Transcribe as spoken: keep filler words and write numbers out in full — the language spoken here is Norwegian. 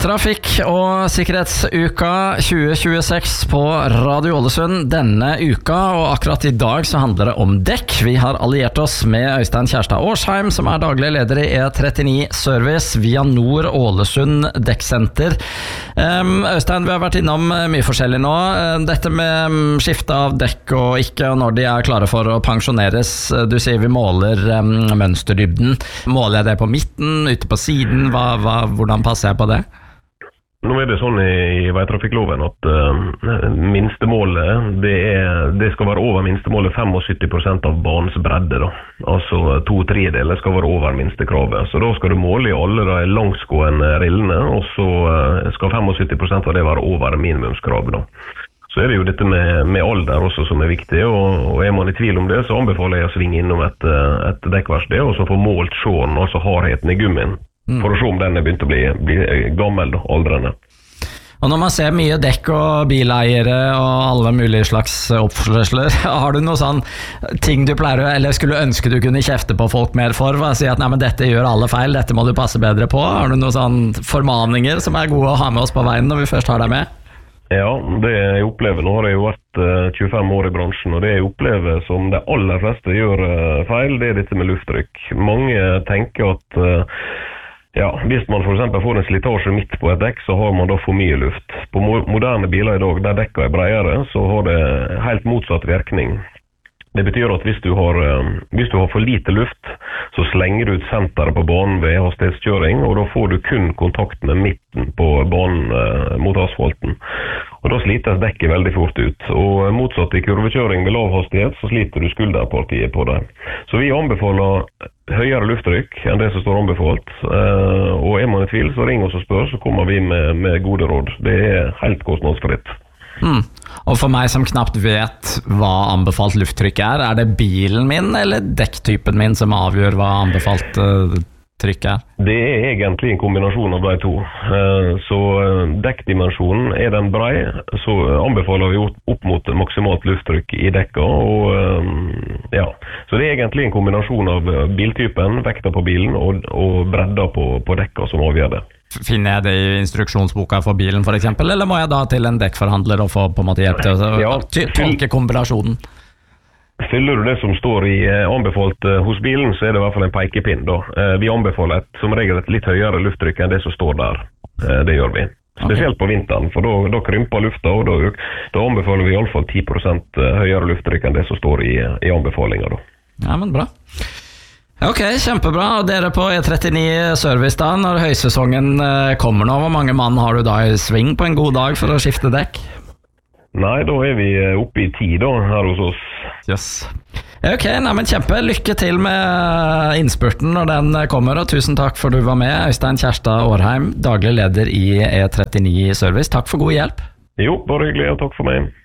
Trafikk- og sikkerhetsuka tjue tjueseks på Radio Ålesund denne uka, og akkurat i dag så handler det om dekk. Vi har alliert oss med Øystein Kjærstad Årsheim, som er daglig leder i E trettini Service via Nord Ålesund Dekksenter. Um, Øystein, vi har vært innom mye forskjellig nå. Dette med skifte av dekk og ikke, og når de er klare for å pensjoneres. Du sier vi måler um, mønsterdybden. Måler jeg det på midten, ute på siden? Hva, hva, hvordan passer jeg på det? Nå er det sånn i veitrafikkloven at uh, minstemålet, det, er, det skal være over minstemålet syttifem prosent av banens bredde. Da. Altså to tredjedeler skal være over minstekravet. Så da skal du måle i alle de langsgående rillene, og så uh, skal syttifem prosent av det være over minimumskravet. Da. Så er det jo dette med, med alder også som er viktig, og, og er man i tvil om det, så anbefaler jeg å svinge innom et, et dekkverksted, og så få målt sjåen, altså hardheten i gummien. For å se om den er begynt å bli, bli gammel, aldrende. Og når man ser mye dekk og bileiere og alle mulige slags oppførsler, har du noen sånn ting du pleier å, eller skulle ønske du kunne kjefte på folk mer for? Hva, si at nei, men dette gjør alle feil, dette må du passe bedre på. Har du noen sånn formaninger som er gode å ha med oss på veien når vi først har deg med? Ja, det jeg opplever, nå har jeg jo vært uh, tjuefem år i bransjen, og det jeg opplever som de aller fleste gjør uh, feil, det er dette med lufttrykk. Mange tenker at uh, Ja, hvis man for eksempel får en slitasje midt på et dekk, så har man da for mye luft. På moderne biler i dag, der dekka er bredere, så har det helt motsatt virkning. Det betyr at hvis du har, hvis du har for lite luft, så slenger du ut senteret på banen ved hastighetskjøring, og da får du kun kontakt med midten på banen eh, mot asfalten. Og da slites dekket veldig fort ut. Og motsatt i kurvekjøring ved lav hastighet, så sliter du skulderpartiet på det. Så vi anbefaler høyere lufttrykk enn det som står anbefalt. Eh, og er man i tvil, så ring oss og spør, så kommer vi med, med gode råd. Det er helt kostnadsfritt. Mm. Og for meg som knapt vet hva anbefalt lufttrykk er, er det bilen min eller dekktypen min som avgjør hva anbefalt uh, trykk er? Det er egentlig en kombinasjon av de to. Uh, så uh, dekkdimensjonen er den brei, så anbefaler vi opp mot maksimalt lufttrykk i dekka. Og, uh, ja. Så det er egentlig en kombinasjon av biltypen, vekta på bilen og, og bredda på, på dekka som avgjør det. Finner jeg det i instruksjonsboka for bilen for eksempel, eller må jeg da til en dekkforhandler og få på en måte hjelp til å ja, tolke kombinasjonen? Fyller du det som står i anbefalt hos bilen, så er det i hvert fall en pekepinn. Da. Vi anbefaler et, som regel et litt høyere lufttrykk enn det som står der. Det gjør vi. Spesielt på vinteren, for da, da krymper lufta, og da, da anbefaler vi i alle fall ti prosent høyere lufttrykk enn det som står i, i anbefalinger. Da. Ja, men bra. Ok, kjempebra. Og dere på E trettini Service da, når høysesongen kommer nå, hvor mange mann har du da i sving på en god dag for å skifte dekk? Nei, da er vi oppe i ti da, her hos oss. Yes. Ok, nei, men kjempe. Lykke til med innspurten når den kommer, og tusen takk for du var med, Øystein Kjærstad Årsheim, daglig leder i E trettini Service. Takk for god hjelp. Jo, bare hyggelig, og takk for meg.